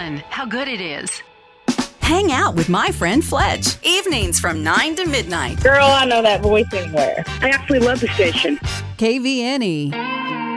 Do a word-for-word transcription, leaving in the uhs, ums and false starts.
station. How good it is. Hang out with my friend Fletch. Evenings from nine to midnight. Girl, I know that voice anywhere. I absolutely love the station. K V N E.